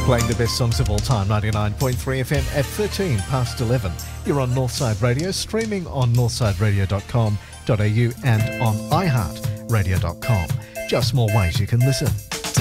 Playing the best songs of all time, 99.3 FM at 13 past 11. You're on Northside Radio, streaming on northsideradio.com.au and on iHeartRadio.com. Just more ways you can listen.